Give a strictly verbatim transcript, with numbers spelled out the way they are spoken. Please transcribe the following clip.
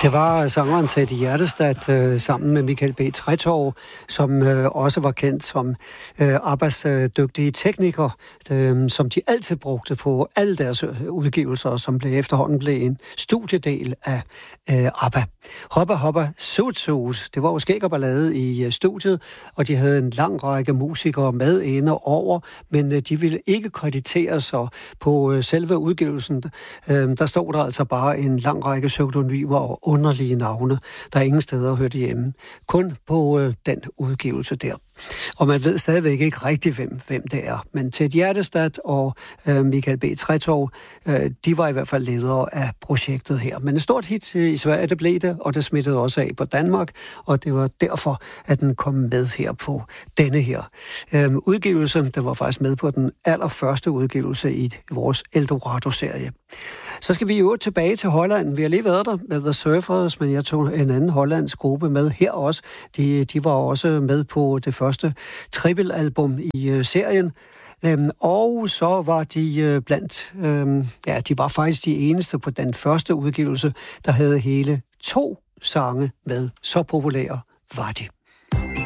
Det var sangeren Teddy Hjertestad øh, sammen med Michael B. Tretov, som øh, også var kendt som øh, Abbas øh, dygtige tekniker, øh, som de altid brugte på alle deres udgivelser, som blev efterhånden blev en studiedel af øh, Abba. Hoppa Hoppa Suit Suit, det var jo skæg og ballade i øh, studiet, og de havde en lang række musikere med inde over, men øh, de ville ikke krediteres, og på øh, selve udgivelsen, øh, der stod der altså bare en lang række pseudonymer og underlige navne, der ingen steder hørte hjemme. Kun på øh, den udgivelse der. Og man ved stadigvæk ikke rigtig, hvem, hvem det er. Men Teddy Hjertestad og øh, Michael B. Tretov, øh, de var i hvert fald ledere af projektet her. Men et stort hit i Sverige, det blev det, og det smittede også af på Danmark, og det var derfor, at den kom med her på denne her øh, udgivelse. Den var faktisk med på den allerførste udgivelse i vores Eldorado-serie. Så skal vi jo tilbage til Holland. Vi har lige været der med The Surfers, men jeg tog en anden hollandsk gruppe med her også. De, de var også med på det første triple-album i øh, serien. Øhm, og så var de øh, blandt, øh, ja, de var faktisk de eneste på den første udgivelse, der havde hele to sange med. Så populære var de.